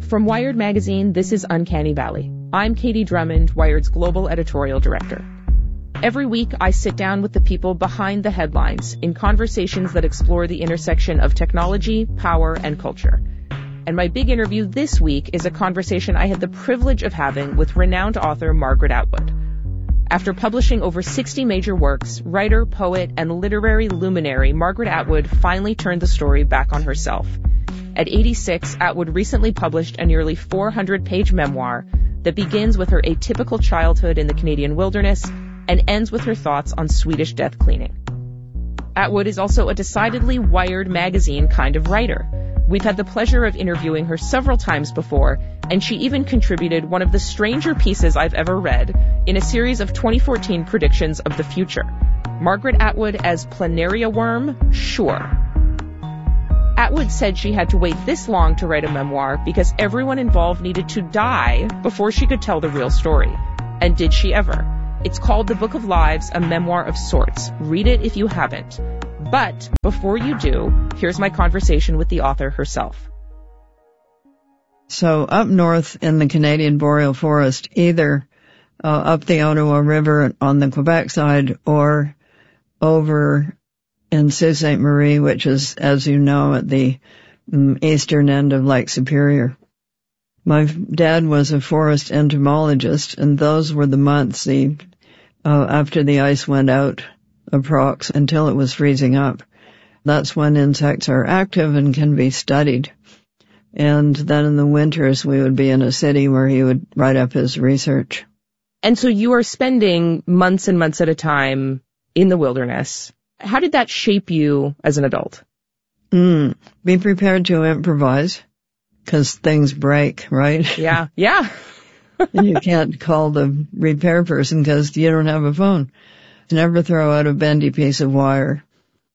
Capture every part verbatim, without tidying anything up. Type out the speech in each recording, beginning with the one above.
From Wired Magazine, this is Uncanny Valley. I'm Katie Drummond, Wired's global editorial director. Every week, I sit down with the people behind the headlines in conversations that explore the intersection of technology, power, and culture. And my big interview this week is a conversation I had the privilege of having with renowned author Margaret Atwood. After publishing over sixty major works, writer, poet, and literary luminary Margaret Atwood finally turned the story back on herself. At eighty-six, Atwood recently published a nearly four hundred page memoir that begins with her atypical childhood in the Canadian wilderness and ends with her thoughts on Swedish death cleaning. Atwood is also a decidedly Wired Magazine kind of writer. We've had the pleasure of interviewing her several times before, and she even contributed one of the stranger pieces I've ever read in a series of twenty fourteen predictions of the future. Margaret Atwood as Planaria Worm? Sure. Atwood said she had to wait this long to write a memoir because everyone involved needed to die before she could tell the real story. And did she ever? It's called The Book of Lives, a memoir of sorts. Read it if you haven't. But before you do, here's my conversation with the author herself. So up north in the Canadian boreal forest, either uh, up the Ottawa River on the Quebec side or over in Sault Ste. Marie, which is, as you know, at the um, eastern end of Lake Superior. My dad was a forest entomologist, and those were the months the, uh, after the ice went out, approx, until it was freezing up. That's when insects are active and can be studied. And then in the winters, we would be in a city where he would write up his research. And so you are spending months and months at a time in the wilderness. How did that shape you as an adult? Mm, be prepared to improvise, because things break, right? Yeah, yeah. And you can't call the repair person because you don't have a phone. Never throw out a bendy piece of wire.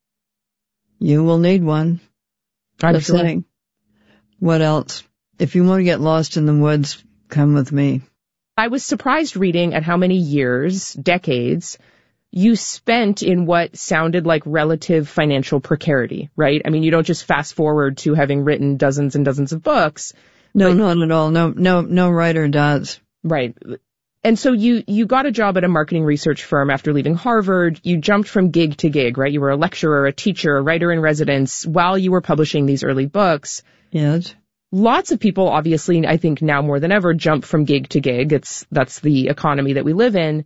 You will need one. I'm That's sure. saying. What else? If you want to get lost in the woods, come with me. I was surprised reading at how many years, decades, you spent in what sounded like relative financial precarity, right? I mean, you don't just fast forward to having written dozens and dozens of books. No, not at all. No, no, no writer does. Right. And so you, you got a job at a marketing research firm after leaving Harvard. You jumped from gig to gig, right? You were a lecturer, a teacher, a writer in residence while you were publishing these early books. Yes. Lots of people, obviously, I think now more than ever, jump from gig to gig. It's, that's the economy that we live in.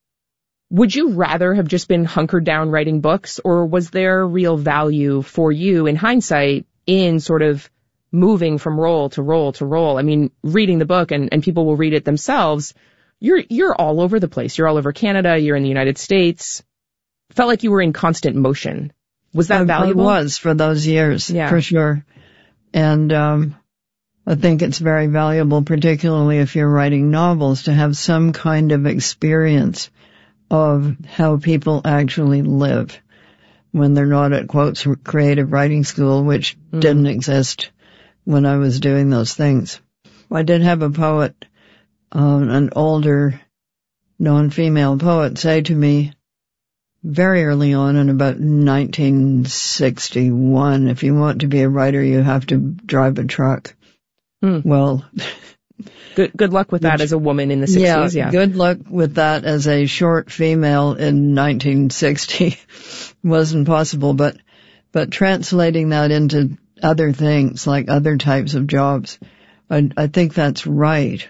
Would you rather have just been hunkered down writing books, or was there real value for you in hindsight in sort of moving from role to role to role? I mean, reading the book, and, and people will read it themselves. You're, you're all over the place. You're all over Canada. You're in the United States. Felt like you were in constant motion. Was that I, valuable? I was for those years, yeah. For sure. And, um, I think it's very valuable, particularly if you're writing novels, to have some kind of experience of how people actually live when they're not at, quotes, creative writing school, which mm. didn't exist when I was doing those things. I did have a poet, um, an older non-female poet, say to me very early on in about nineteen sixty-one, if you want to be a writer, you have to drive a truck. Mm. Well... Good good luck with that Which, as a woman in the sixties, yeah, yeah. Good luck with that as a short female in nineteen sixty wasn't possible, but but translating that into other things, like other types of jobs, I, I think that's right.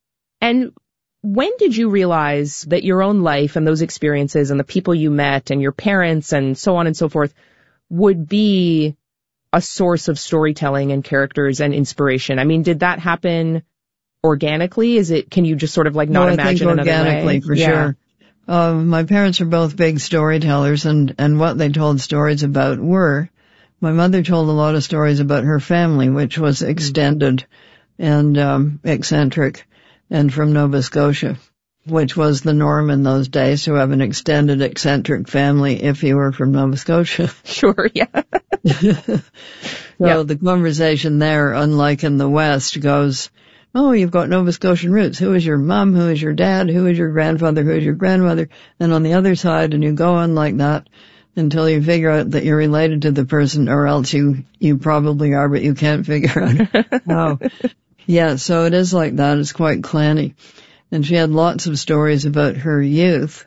And when did you realize that your own life and those experiences and the people you met and your parents and so on and so forth would be a source of storytelling and characters and inspiration? I mean, did that happen organically? Is it, can you just sort of like not no, imagine I think another organically, way? for yeah. sure. Uh, my parents are both big storytellers, and, and what they told stories about were, my mother told a lot of stories about her family, which was extended and um, eccentric, and from Nova Scotia, which was the norm in those days, to have an extended eccentric family if you were from Nova Scotia. Sure, yeah. So yeah. The conversation there, unlike in the West, goes, oh, you've got Nova Scotian roots. Who is your mom? Who is your dad? Who is your grandfather? Who is your grandmother? And on the other side, and you go on like that until you figure out that you're related to the person, or else you, you probably are, but you can't figure out how. Yeah, so it is like that. It's quite clanny. And she had lots of stories about her youth,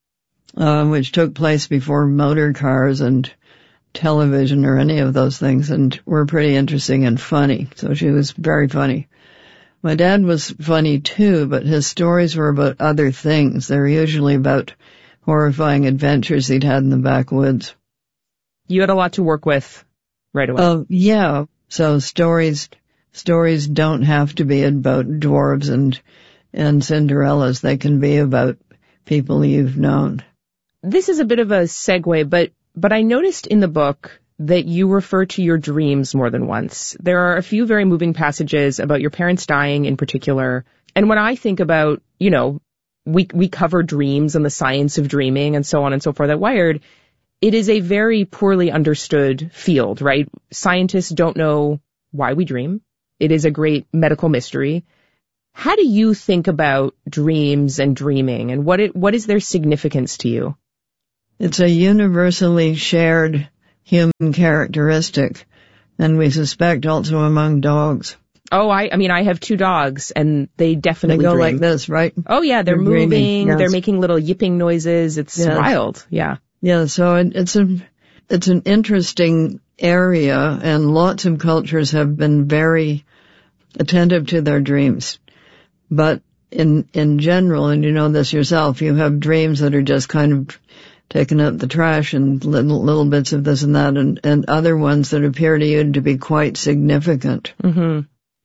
uh, which took place before motor cars and television or any of those things, and were pretty interesting and funny. So she was very funny. My dad was funny too, but his stories were about other things. They were usually about horrifying adventures he'd had in the backwoods. You had a lot to work with right away. Uh, yeah. So stories, stories don't have to be about dwarves and, and Cinderellas. They can be about people you've known. This is a bit of a segue, but, but I noticed in the book that you refer to your dreams more than once. There are a few very moving passages about your parents dying in particular. And when I think about, you know, we, we cover dreams and the science of dreaming and so on and so forth at Wired, it is a very poorly understood field, right? Scientists don't know why we dream. It is a great medical mystery. How do you think about dreams and dreaming, and what it, what is their significance to you? It's a universally shared human characteristic, and we suspect also among dogs. Oh, I, I mean, I have two dogs, and they definitely They go dream. like this, right? Oh, yeah, they're, they're moving, dreaming, yes. They're making little yipping noises. It's yes. wild, yeah. Yeah, so it, it's a, it's an interesting area, and lots of cultures have been very attentive to their dreams. But in, in general, and you know this yourself, you have dreams that are just kind of taking up the trash and little, little bits of this and that, and, and other ones that appear to you to be quite significant. Mm-hmm.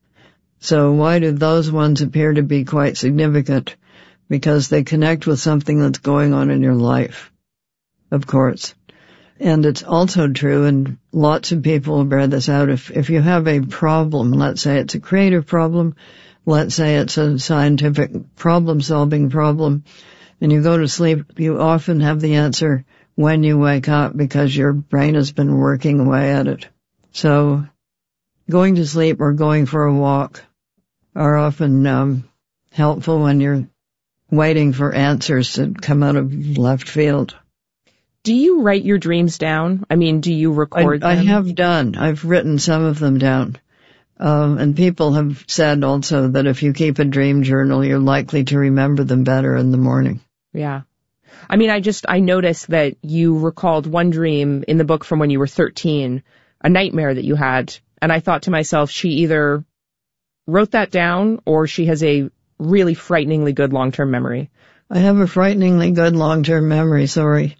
So why do those ones appear to be quite significant? Because they connect with something that's going on in your life, of course. And it's also true, and lots of people will bear this out, if, if you have a problem, let's say it's a creative problem, let's say it's a scientific problem-solving problem, and you go to sleep, you often have the answer when you wake up because your brain has been working away at it. So going to sleep or going for a walk are often um, helpful when you're waiting for answers to come out of left field. Do you write your dreams down? I mean, do you record I, them? I have done. I've written some of them down. Um, and people have said also that if you keep a dream journal, you're likely to remember them better in the morning. Yeah. I mean, I just, I noticed that you recalled one dream in the book from when you were thirteen, a nightmare that you had. And I thought to myself, she either wrote that down or she has a really frighteningly good long-term memory. I have a frighteningly good long-term memory, sorry.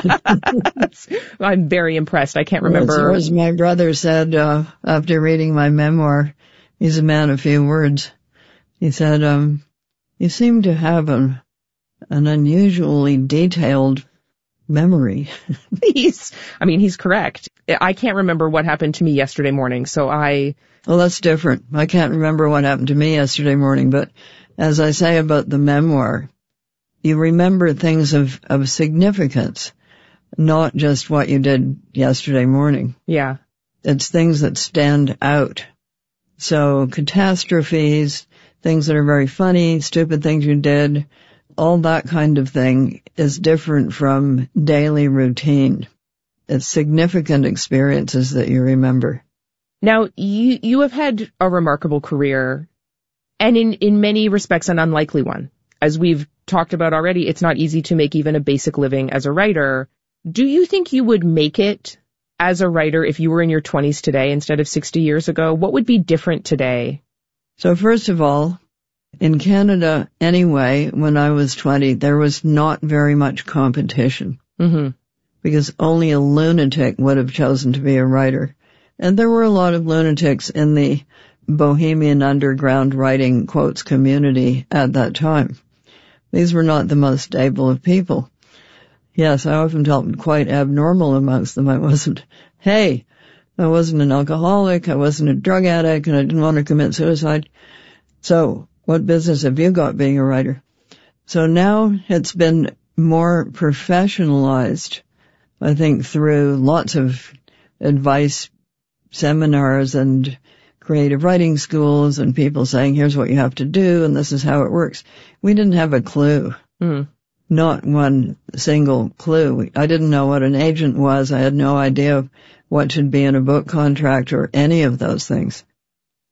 I'm very impressed. I can't remember. As my brother said uh, after reading my memoir, he's a man of few words. He said, um, you seem to have an, an unusually detailed memory. he's, I mean, he's correct. I can't remember what happened to me yesterday morning, so I... Well, that's different. I can't remember what happened to me yesterday morning, but as I say about the memoir, you remember things of, of significance, not just what you did yesterday morning. Yeah. It's things that stand out. So catastrophes, things that are very funny, stupid things you did, all that kind of thing is different from daily routine. It's significant experiences that you remember. Now, you, you have had a remarkable career, and in, in many respects an unlikely one. As we've talked about already, it's not easy to make even a basic living as a writer. Do you think you would make it as a writer if you were in your twenties today instead of sixty years ago? What would be different today? So first of all, in Canada anyway, when I was twenty, there was not very much competition. Mm-hmm. Because only a lunatic would have chosen to be a writer. And there were a lot of lunatics in the bohemian underground writing quotes community at that time. These were not the most stable of people. Yes, I often felt quite abnormal amongst them. I wasn't, hey, I wasn't an alcoholic, I wasn't a drug addict, and I didn't want to commit suicide. So, what business have you got being a writer? So now it's been more professionalized, I think, through lots of advice seminars and creative writing schools and people saying, here's what you have to do and this is how it works. We didn't have a clue. Mm. Not one single clue. I didn't know what an agent was. I had no idea what should be in a book contract or any of those things.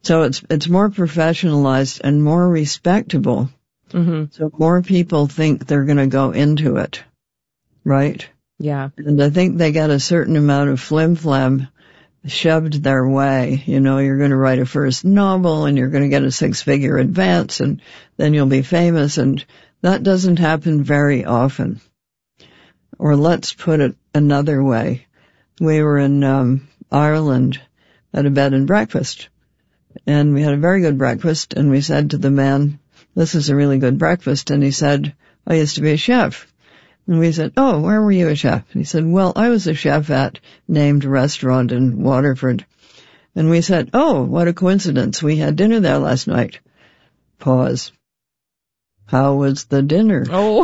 So it's it's more professionalized and more respectable. Mm-hmm. So more people think they're going to go into it, right? Yeah. And I think they get a certain amount of flim-flam shoved their way. You know, you're going to write a first novel and you're going to get a six-figure advance and then you'll be famous, and that doesn't happen very often. Or let's put it another way. We were in um, Ireland at a bed and breakfast, and we had a very good breakfast, and we said to the man, "This is a really good breakfast," and he said, "I used to be a chef." And we said, "Oh, where were you a chef?" And he said, "Well, I was a chef at named restaurant in Waterford." And we said, "Oh, what a coincidence. We had dinner there last night." Pause. "How was the dinner?" Oh.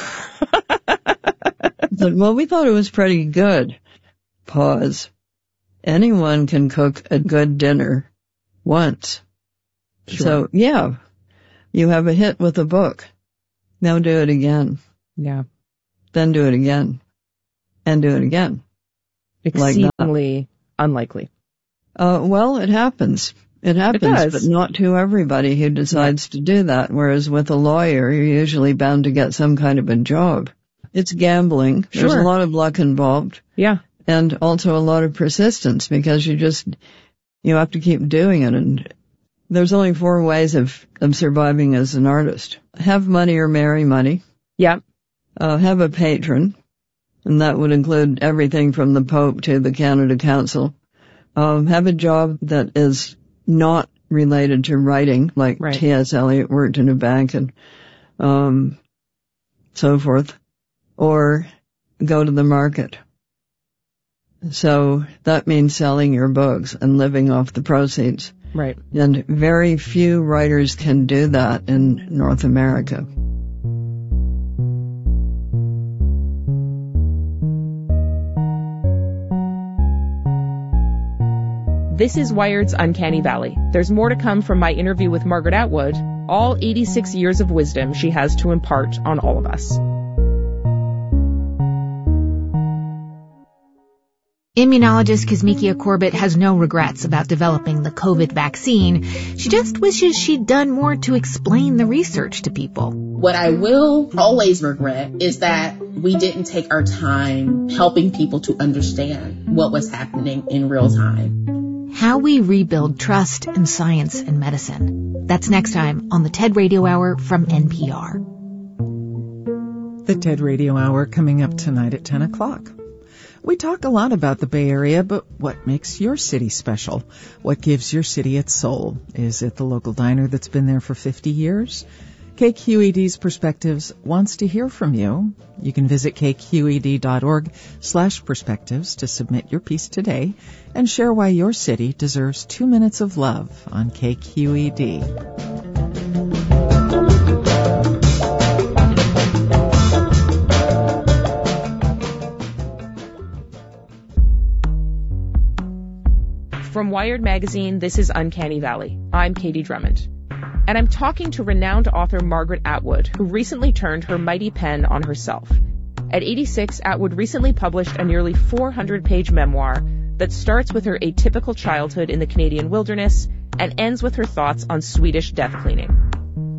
I said, "Well, we thought it was pretty good." Pause. Anyone can cook a good dinner once. Sure. So, yeah, you have a hit with a book. Now do it again. Yeah. Then do it again. And do it again. Exceedingly like unlikely. Uh, well, it happens. It happens, It but not to everybody who decides to do that. Whereas with a lawyer, you're usually bound to get some kind of a job. It's gambling. There's Sure. a lot of luck involved. Yeah. And also a lot of persistence, because you just, you have to keep doing it. And there's only four ways of, of surviving as an artist. Have money or marry money. Yeah. Uh, have a patron. And that would include everything from the Pope to the Canada Council. Um, have a job that is not related to writing, like Right. T S Eliot worked in a bank and, um, so forth. Or go to the market. So that means selling your books and living off the proceeds. Right. And very few writers can do that in North America. This is Wired's Uncanny Valley. There's more to come from my interview with Margaret Atwood, all eighty-six years of wisdom she has to impart on all of us. Immunologist Kizzmekia Corbett has no regrets about developing the COVID vaccine. She just wishes she'd done more to explain the research to people. What I will always regret is that we didn't take our time helping people to understand what was happening in real time. How we rebuild trust in science and medicine. That's next time on the TED Radio Hour from N P R. The TED Radio Hour coming up tonight at ten o'clock. We talk a lot about the Bay Area, but what makes your city special? What gives your city its soul? Is it the local diner that's been there for fifty years? K Q E D's Perspectives wants to hear from you. You can visit kqed.org slash perspectives to submit your piece today and share why your city deserves two minutes of love on K Q E D. From Wired Magazine, this is Uncanny Valley. I'm Katie Drummond. And I'm talking to renowned author Margaret Atwood, who recently turned her mighty pen on herself. At eighty-six, Atwood recently published a nearly four hundred page memoir that starts with her atypical childhood in the Canadian wilderness and ends with her thoughts on Swedish death cleaning.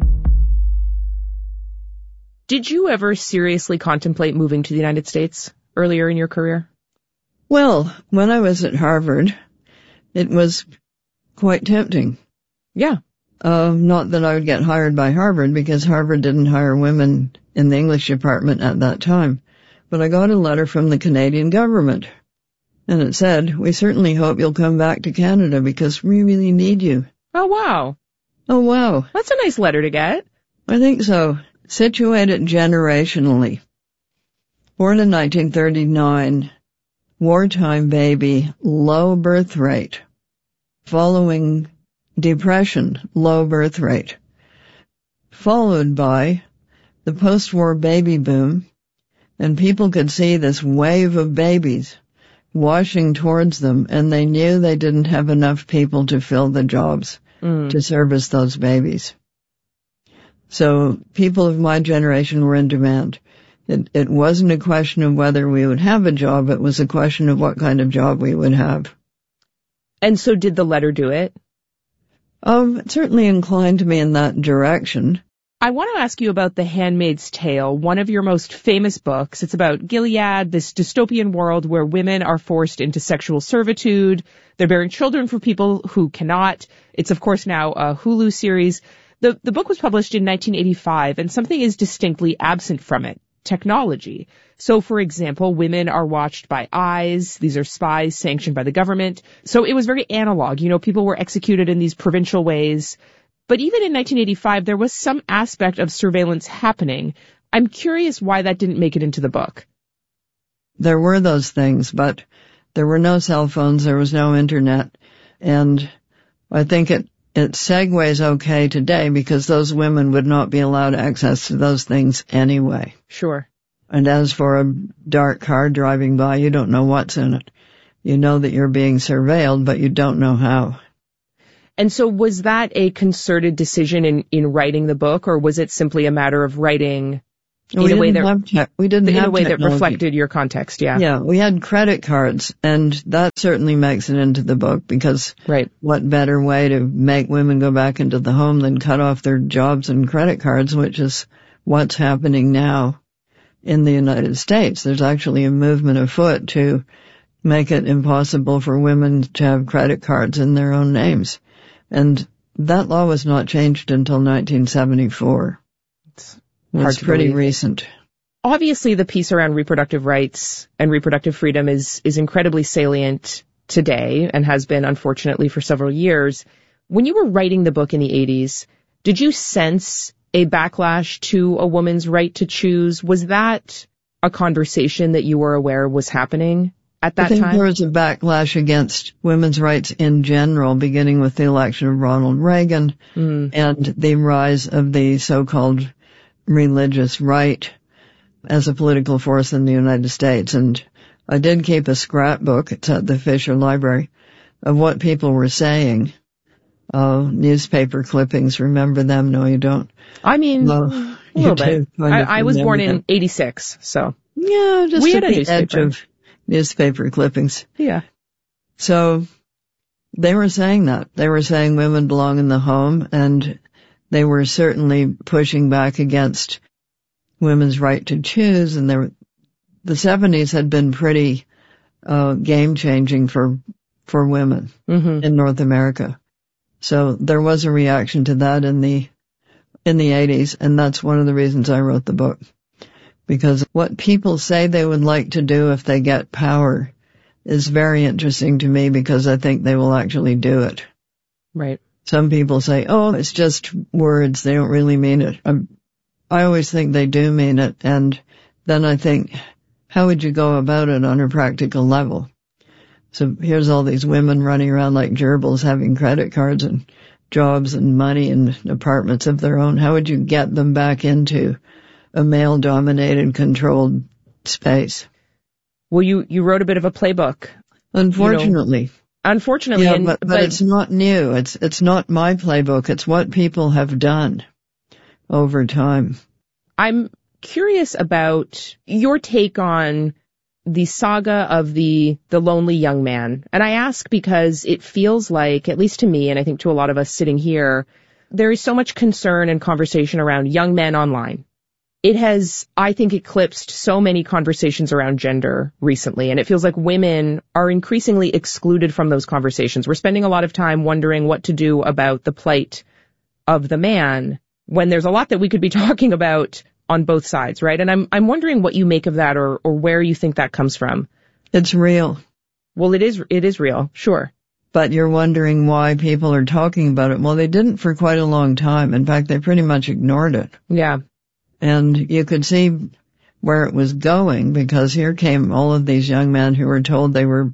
Did you ever seriously contemplate moving to the United States earlier in your career? Well, when I was at Harvard, it was quite tempting. Yeah. Uh, not that I would get hired by Harvard, because Harvard didn't hire women in the English department at that time. But I got a letter from the Canadian government, and it said, "We certainly hope you'll come back to Canada because we really need you." Oh, wow. Oh, wow. That's a nice letter to get. I think so. Situate it generationally. Born in nineteen thirty-nine, wartime baby, low birth rate. Following depression, low birth rate. Followed by the post-war baby boom, and people could see this wave of babies washing towards them, and they knew they didn't have enough people to fill the jobs Mm. to service those babies. So people of my generation were in demand. It, it wasn't a question of whether we would have a job, it was a question of what kind of job we would have. And so did the letter do it? Um, it certainly inclined me in that direction. I want to ask you about The Handmaid's Tale, one of your most famous books. It's about Gilead, this dystopian world where women are forced into sexual servitude. They're bearing children for people who cannot. It's, of course, now a Hulu series. The, the book was published in nineteen eighty-five, and something is distinctly absent from it: technology. So, for example, women are watched by eyes. These are spies sanctioned by the government. So it was very analog. You know, people were executed in these provincial ways. But even in nineteen eighty-five, there was some aspect of surveillance happening. I'm curious why that didn't make it into the book. There were those things, but there were no cell phones, there was no internet, and I think it, it segues okay today because those women would not be allowed access to those things anyway. Sure. And as for a dark car driving by, you don't know what's in it. You know that you're being surveilled, but you don't know how. And so was that a concerted decision in, in writing the book, or was it simply a matter of writing in we a way didn't that have te- we didn't in have a way that technology. reflected your context? Yeah. Yeah, we had credit cards, and that certainly makes it into the book because right. What better way to make women go back into the home than cut off their jobs and credit cards, which is what's happening now in the United States. There's actually a movement afoot to make it impossible for women to have credit cards in their own names. And that law was not changed until nineteen seventy-four. It's, it's pretty believe. recent. Obviously, the piece around reproductive rights and reproductive freedom is, is incredibly salient today and has been, unfortunately, for several years. When you were writing the book in the eighties, did you sense a backlash to a woman's right to choose? Was that a conversation that you were aware was happening at that time? I think time? there was a backlash against women's rights in general, beginning with the election of Ronald Reagan mm. and the rise of the so-called religious right as a political force in the United States. And I did keep a scrapbook, it's at the Fisher Library, of what people were saying. Uh, newspaper clippings, remember them? No, you don't. I mean, well, a little bit. I, I was born in eighty-six, so. Yeah, just we at had the a edge of newspaper clippings. Yeah. So they were saying that. They were saying women belong in the home, and they were certainly pushing back against women's right to choose. And there, the seventies had been pretty uh, game-changing for for women mm-hmm. in North America. So there was a reaction to that in the in the eighties, and that's one of the reasons I wrote the book. Because what people say they would like to do if they get power is very interesting to me because I think they will actually do it. Right. Some people say, oh, it's just words, they don't really mean it. I'm, I always think they do mean it, and then I think, how would you go about it on a practical level? So here's all these women running around like gerbils having credit cards and jobs and money and apartments of their own. How would you get them back into a male-dominated, controlled space? Well, you, you wrote a bit of a playbook. Unfortunately. You know, unfortunately. Yeah, and, but, but, but it's not new. It's, it's not my playbook. It's what people have done over time. I'm curious about your take on the saga of the, the lonely young man. And I ask because it feels like, at least to me, and I think to a lot of us sitting here, there is so much concern and conversation around young men online. It has, I think, eclipsed so many conversations around gender recently, and it feels like women are increasingly excluded from those conversations. We're spending a lot of time wondering what to do about the plight of the man when there's a lot that we could be talking about on both sides, right? And I'm I'm wondering what you make of that, or or where you think that comes from. It's real. Well, it is it is real, sure. But you're wondering why people are talking about it. Well, they didn't for quite a long time. In fact, they pretty much ignored it. Yeah. And you could see where it was going, because here came all of these young men who were told they were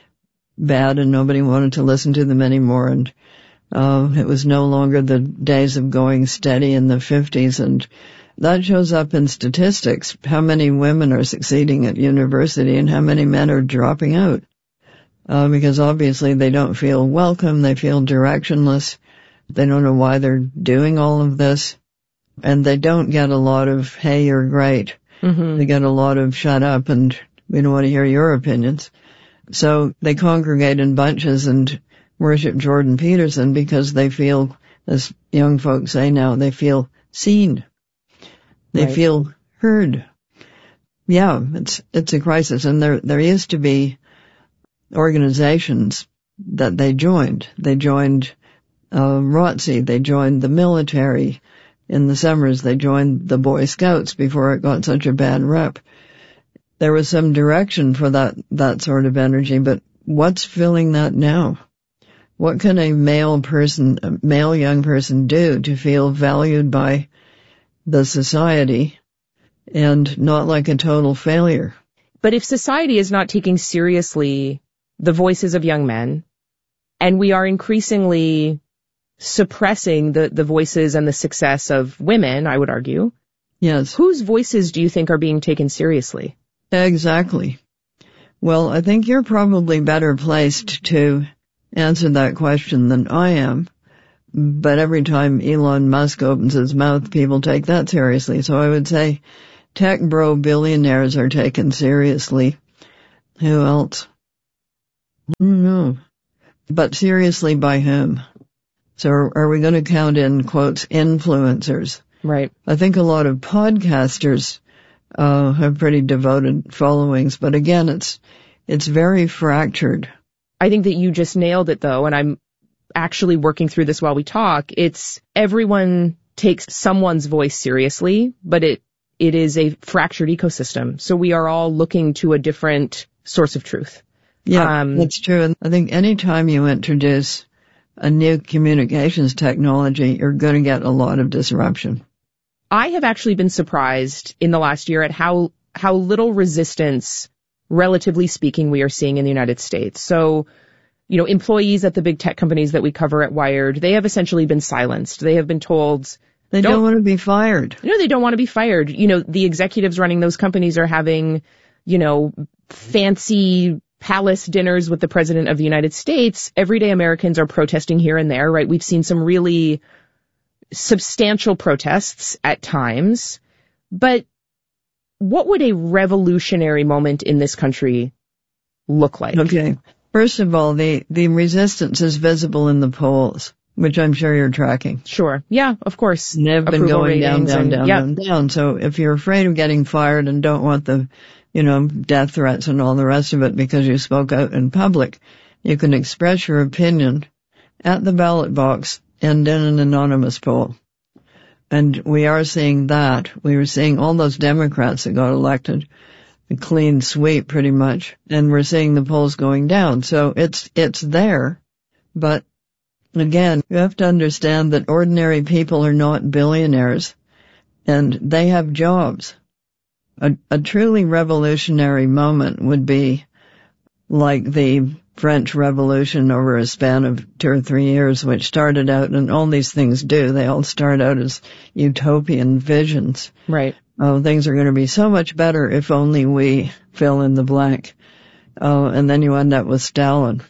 bad and nobody wanted to listen to them anymore. And uh, it was no longer the days of going steady in the fifties. And that shows up in statistics, how many women are succeeding at university and how many men are dropping out. Uh, because obviously they don't feel welcome, they feel directionless, they don't know why they're doing all of this, and they don't get a lot of, hey, you're great. Mm-hmm. They get a lot of, shut up and we don't want to hear your opinions. So they congregate in bunches and worship Jordan Peterson because they feel, as young folks say now, they feel seen. They Right. feel heard. Yeah, it's it's a crisis, and there there used to be organizations that they joined. They joined uh, R O T C, they joined the military. In the summers, they joined the Boy Scouts before it got such a bad rep. There was some direction for that that sort of energy, but what's filling that now? What can a male person, a male young person do to feel valued by the society and not like a total failure? But if society is not taking seriously the voices of young men, and we are increasingly suppressing the, the voices and the success of women, I would argue, Yes. whose voices do you think are being taken seriously? Exactly. Well, I think you're probably better placed to answer that question than I am. But every time Elon Musk opens his mouth, people take that seriously. So I would say tech bro billionaires are taken seriously. Who else? No. But seriously by whom? So are we going to count in, quotes, influencers? Right. I think a lot of podcasters uh have pretty devoted followings, but again, it's it's very fractured. I think that you just nailed it, though, and I'm actually working through this while we talk. It's everyone takes someone's voice seriously, but it it is a fractured ecosystem. So we are all looking to a different source of truth. Yeah, Um, that's true. And I think any time you introduce a new communications technology, you're going to get a lot of disruption. I have actually been surprised in the last year at how how little resistance, relatively speaking, we are seeing in the United States. So, you know, employees at the big tech companies that we cover at Wired, they have essentially been silenced. They have been told They don't, don't want to be fired. No, they don't want to be fired. You know, the executives running those companies are having, you know, fancy palace dinners with the president of the United States. Everyday Americans are protesting here and there, right? We've seen some really substantial protests at times. But what would a revolutionary moment in this country look like? Okay. First of all, the, the resistance is visible in the polls, which I'm sure you're tracking. Sure. Yeah, of course. And they've been Approval going down, ratings down, and- down, yeah. down, down. So if you're afraid of getting fired and don't want the, you know, death threats and all the rest of it because you spoke out in public, you can express your opinion at the ballot box and in an anonymous poll. And we are seeing that. We were seeing all those Democrats that got elected, a clean sweep pretty much, and we're seeing the polls going down. So it's, it's there. But again, you have to understand that ordinary people are not billionaires and they have jobs. A, a truly revolutionary moment would be like the French Revolution over a span of two or three years, which started out, and all these things do, they all start out as utopian visions. Right. Oh, things are going to be so much better if only we fill in the blank. Oh, and then you end up with Stalin.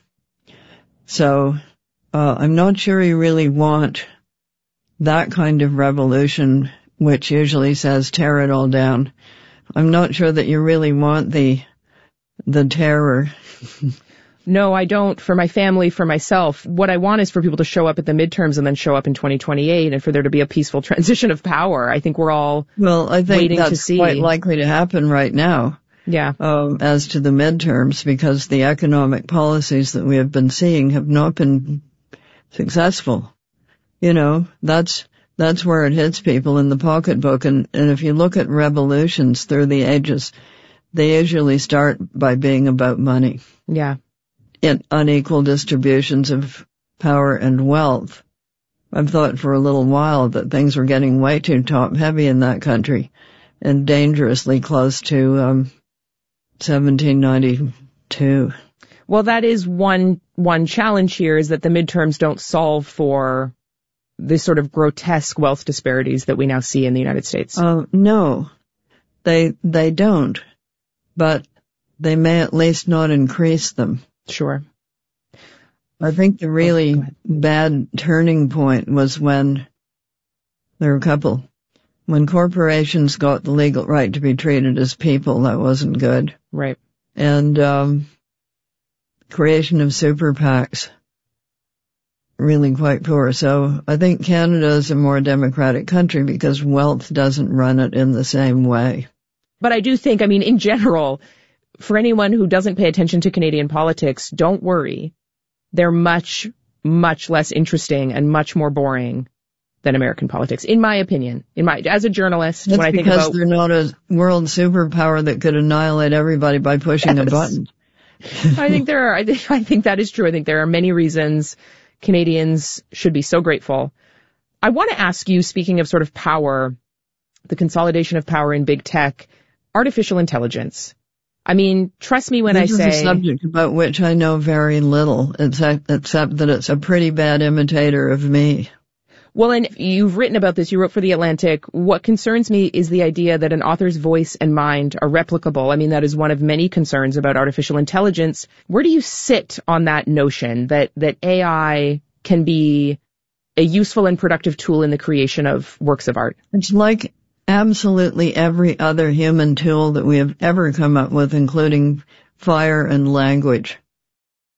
So, uh, I'm not sure you really want that kind of revolution, which usually says tear it all down. I'm not sure that you really want the, the terror. No, I don't. For my family, for myself, what I want is for people to show up at the midterms and then show up in twenty twenty-eight and for there to be a peaceful transition of power. I think we're all Well, I think waiting to that's see. quite likely to happen right now. Yeah. Um, as to the midterms, because the economic policies that we have been seeing have not been successful. You know, that's that's where it hits people in the pocketbook. And, and if you look at revolutions through the ages, they usually start by being about money. Yeah. In unequal distributions of power and wealth. I've thought for a little while that things were getting way too top-heavy in that country and dangerously close to um, seventeen ninety-two. Well, that is one one challenge here, is that the midterms don't solve for the sort of grotesque wealth disparities that we now see in the United States. Uh, no, they they don't, but they may at least not increase them. Sure. I think the really Oh, go ahead. bad turning point was when there were a couple. When corporations got the legal right to be treated as people, that wasn't good. Right. And um creation of super PACs. really quite poor. So I think Canada is a more democratic country because wealth doesn't run it in the same way. But I do think, I mean, in general, for anyone who doesn't pay attention to Canadian politics, don't worry. They're much, much less interesting and much more boring than American politics, in my opinion. In my, as a journalist, That's when I think because about, they're not a world superpower that could annihilate everybody by pushing yes. a button. I think there are, I think, I think that is true. I think there are many reasons Canadians should be so grateful. I want to ask you, speaking of sort of power, the consolidation of power in big tech, artificial intelligence. I mean, trust me when this I say... This is a subject about which I know very little, except, except that it's a pretty bad imitator of me. Well, and you've written about this. You wrote for The Atlantic. What concerns me is the idea that an author's voice and mind are replicable. I mean, that is one of many concerns about artificial intelligence. Where do you sit on that notion that, that A I can be a useful and productive tool in the creation of works of art? It's like absolutely every other human tool that we have ever come up with, including fire and language.